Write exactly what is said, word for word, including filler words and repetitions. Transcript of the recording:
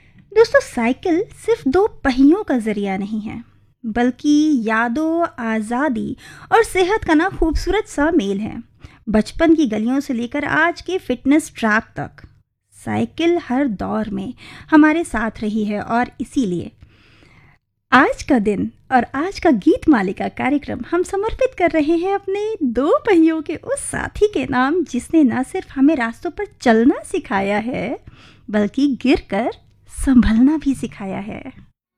दोस्तों, साइकिल सिर्फ दो पहियों का जरिया नहीं है, बल्कि यादों, आज़ादी और सेहत का ना खूबसूरत सा मेल है। बचपन की गलियों से लेकर आज के फिटनेस ट्रैक तक साइकिल हर दौर में हमारे साथ रही है। और इसीलिए आज का दिन और आज का गीत मालिका कार्यक्रम हम समर्पित कर रहे हैं अपने दो पहियों के उस साथी के नाम, जिसने न सिर्फ हमें रास्तों पर चलना सिखाया है, बल्कि गिरकर संभलना भी सिखाया है।